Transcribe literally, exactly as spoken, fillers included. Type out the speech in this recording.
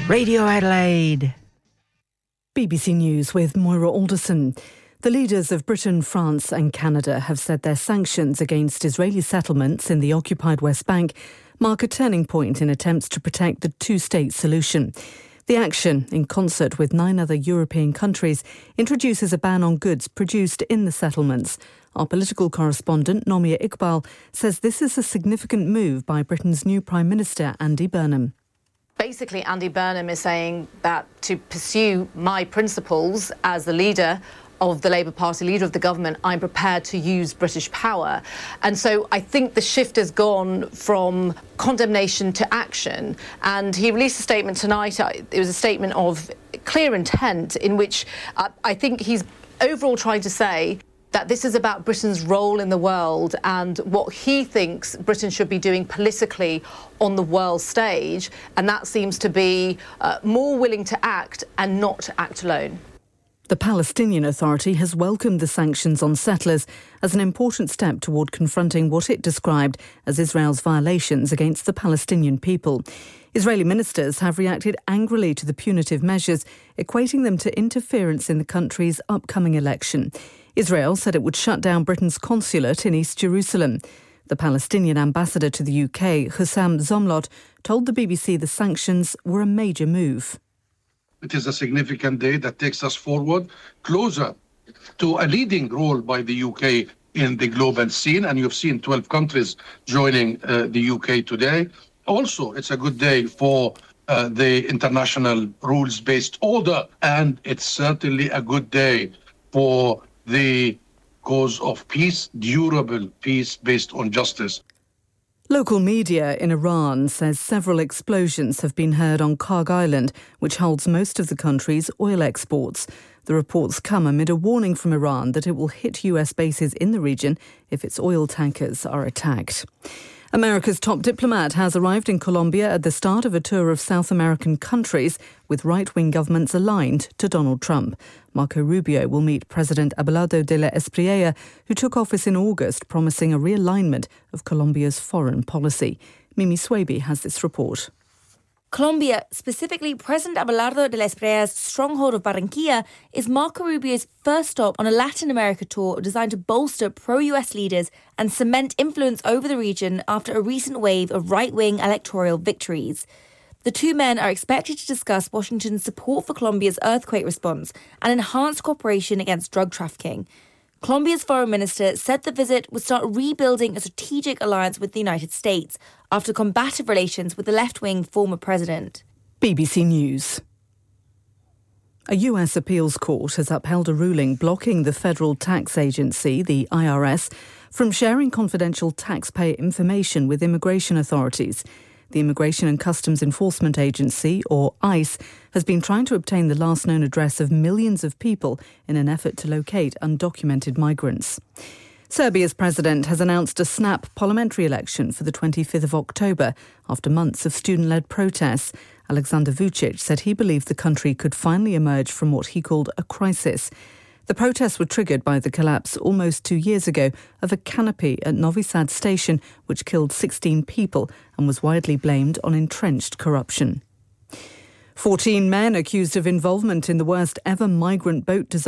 Radio Adelaide. B B C News with Moira Alderson. The leaders of Britain, France and Canada have said their sanctions against Israeli settlements in the occupied West Bank mark a turning point in attempts to protect the two-state solution. The action, in concert with nine other European countries, introduces a ban on goods produced in the settlements. Our political correspondent, Nomia Iqbal, says this is a significant move by Britain's new Prime Minister, Andy Burnham. Basically, Andy Burnham is saying that to pursue my principles as the leader of the Labour Party, leader of the government, I'm prepared to use British power. And so I think the shift has gone from condemnation to action. And he released a statement tonight. It was a statement of clear intent in which uh, I think he's overall trying to say that this is about Britain's role in the world and what he thinks Britain should be doing politically on the world stage. And that seems to be uh, more willing to act and not act alone. The Palestinian Authority has welcomed the sanctions on settlers as an important step toward confronting what it described as Israel's violations against the Palestinian people. Israeli ministers have reacted angrily to the punitive measures, equating them to interference in the country's upcoming election. Israel said it would shut down Britain's consulate in East Jerusalem. The Palestinian ambassador to the U K, Hussam Zomlot, told the B B C the sanctions were a major move. It is a significant day that takes us forward, closer to a leading role by the U K in the global scene. And you've seen twelve countries joining uh, the U K today. Also, it's a good day for uh, the international rules-based order. And it's certainly a good day for the cause of peace, durable peace based on justice. Local media in Iran says several explosions have been heard on Karg Island, which holds most of the country's oil exports. The reports come amid a warning from Iran that it will hit U S bases in the region if its oil tankers are attacked. America's top diplomat has arrived in Colombia at the start of a tour of South American countries with right-wing governments aligned to Donald Trump. Marco Rubio will meet President Abelardo de la Espriella, who took office in August, promising a realignment of Colombia's foreign policy. Mimi Swaby has this report. Colombia, specifically President Abelardo de la Espriella's stronghold of Barranquilla, is Marco Rubio's first stop on a Latin America tour designed to bolster pro-U S leaders and cement influence over the region after a recent wave of right-wing electoral victories. The two men are expected to discuss Washington's support for Colombia's earthquake response and enhanced cooperation against drug trafficking. Colombia's foreign minister said the visit would start rebuilding a strategic alliance with the United States after combative relations with the left-wing former president. B B C News. A U S appeals court has upheld a ruling blocking the federal tax agency, the I R S, from sharing confidential taxpayer information with immigration authorities. The Immigration and Customs Enforcement Agency, or ICE, has been trying to obtain the last known address of millions of people in an effort to locate undocumented migrants. Serbia's president has announced a snap parliamentary election for the twenty-fifth of October after months of student-led protests. Aleksandar Vučić said he believed the country could finally emerge from what he called a crisis. The protests were triggered by the collapse almost two years ago of a canopy at Novi Sad station, which killed sixteen people and was widely blamed on entrenched corruption. fourteen men accused of involvement in the worst ever migrant boat disaster